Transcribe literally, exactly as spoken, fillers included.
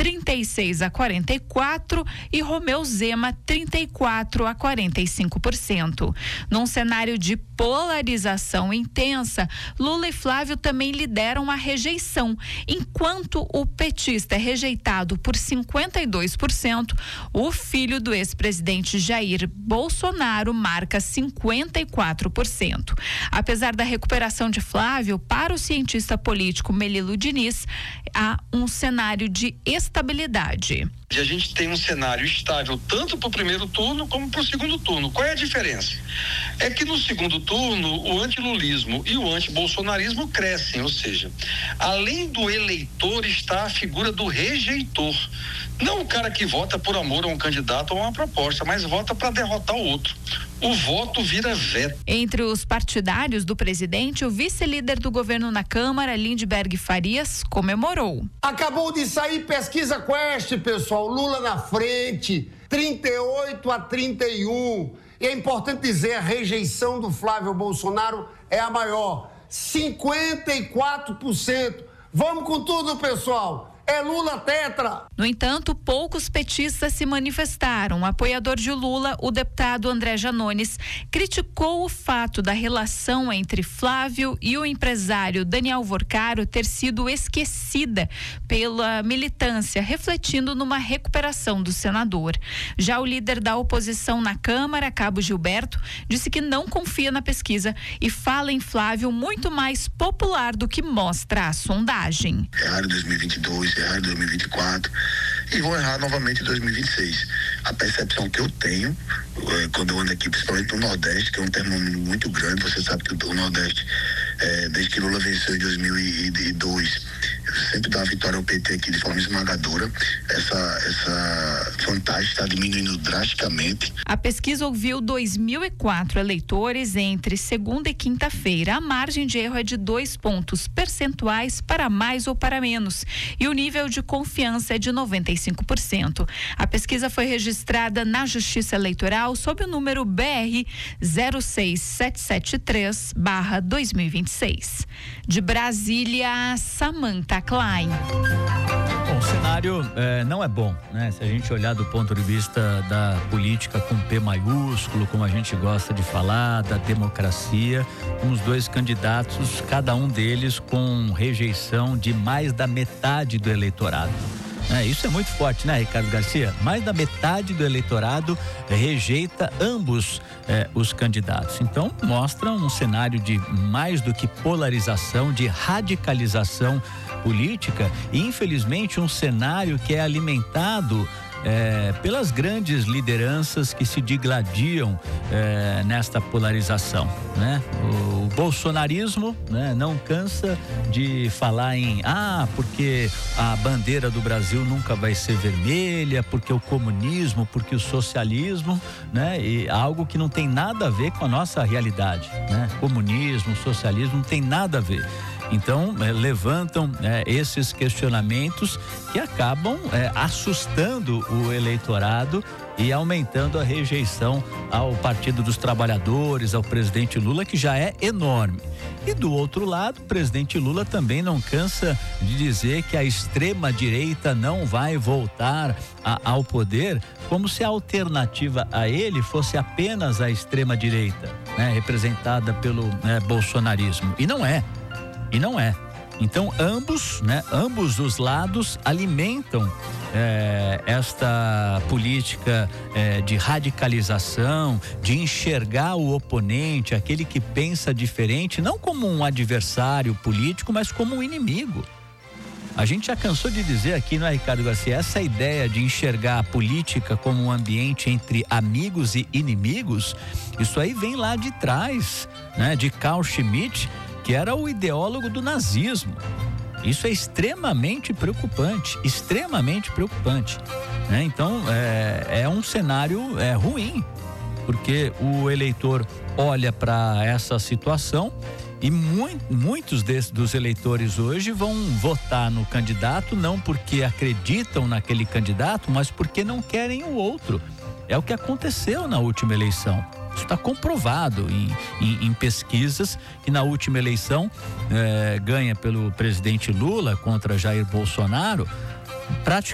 trinta e seis a quarenta e quatro e Romeu Zema trinta e quatro a quarenta e cinco por cento. Num cenário de polarização intensa, Lula e Flávio também lideram a rejeição. Enquanto o petista é rejeitado por cinquenta e dois por cento, o filho do ex-presidente Jair Bolsonaro marca cinquenta e quatro por cento. Apesar da recuperação de Flávio, para o cientista político Melilo Diniz, há um cenário de estabilidade. E a gente tem um cenário estável tanto para o primeiro turno como para o segundo turno. Qual é a diferença? É que no segundo turno o antilulismo e o antibolsonarismo crescem, ou seja, além do eleitor está a figura do rejeitor. Não o cara que vota por amor a um candidato ou a uma proposta, mas vota para derrotar o outro. O voto vira veto. Entre os partidários do presidente, o vice-líder do governo na Câmara, Lindbergh Farias, comemorou. Acabou de sair pesquisa Quest, pessoal. Lula na frente, trinta e oito a trinta e um. E é importante dizer, a rejeição do Flávio Bolsonaro é a maior, cinquenta e quatro por cento. Vamos com tudo, pessoal. É Lula tetra. No entanto, poucos petistas se manifestaram. O apoiador de Lula, o deputado André Janones, criticou o fato da relação entre Flávio e o empresário Daniel Vorcaro ter sido esquecida pela militância, refletindo numa recuperação do senador. Já o líder da oposição na Câmara, Cabo Gilberto, disse que não confia na pesquisa e fala em Flávio muito mais popular do que mostra a sondagem. Erraram em dois mil e vinte e dois, errar em dois mil e vinte e quatro e vão errar novamente em dois mil e vinte e seis. A percepção que eu tenho, é, quando eu ando aqui, principalmente no Nordeste, que é um termômetro muito grande, você sabe que o Nordeste, é, desde que Lula venceu em dois mil e dois, sempre dá uma vitória ao P T aqui de forma esmagadora. Essa, essa vantagem está diminuindo drasticamente. A pesquisa ouviu dois mil e quatro eleitores entre segunda e quinta-feira. A margem de erro é de dois pontos percentuais para mais ou para menos. E o nível de confiança é de noventa e cinco por cento. A pesquisa foi registrada na Justiça Eleitoral sob o número B R zero seis sete sete três barra dois mil e vinte e seis. De Brasília, Samantha Klein. Bom, o cenário eh, não é bom, né? Se a gente olhar do ponto de vista da política com P maiúsculo, como a gente gosta de falar, da democracia, uns dois candidatos, cada um deles com rejeição de mais da metade do eleitorado. É, isso é muito forte, né, Ricardo Garcia? Mais da metade do eleitorado rejeita ambos eh, os candidatos. Então, mostra um cenário de mais do que polarização, de radicalização política e, infelizmente, um cenário que é alimentado É, pelas grandes lideranças que se digladiam é, nesta polarização, né? O, o bolsonarismo, né, não cansa de falar em ah, porque a bandeira do Brasil nunca vai ser vermelha, porque o comunismo, porque o socialismo, né? E algo que não tem nada a ver com a nossa realidade, né? Comunismo, socialismo não tem nada a ver. Então, eh, levantam eh, esses questionamentos que acabam eh, assustando o eleitorado e aumentando a rejeição ao Partido dos Trabalhadores, ao presidente Lula, que já é enorme. E do outro lado, o presidente Lula também não cansa de dizer que a extrema-direita não vai voltar a, ao poder, como se a alternativa a ele fosse apenas a extrema-direita, né, representada pelo né, bolsonarismo. E não é. E não é. Então, ambos, né, ambos os lados alimentam é, esta política é, de radicalização, de enxergar o oponente, aquele que pensa diferente, não como um adversário político, mas como um inimigo. A gente já cansou de dizer aqui, não é, Ricardo Garcia, essa ideia de enxergar a política como um ambiente entre amigos e inimigos, isso aí vem lá de trás, né, de Carl Schmitt, que era o ideólogo do nazismo. Isso é extremamente preocupante, extremamente preocupante, né? Então, é, é um cenário é, ruim, porque o eleitor olha para essa situação e muito, muitos desses, dos eleitores hoje vão votar no candidato não porque acreditam naquele candidato, mas porque não querem o outro. É o que aconteceu na última eleição. Isso está comprovado em, em, em pesquisas que na última eleição eh, ganha pelo presidente Lula contra Jair Bolsonaro praticamente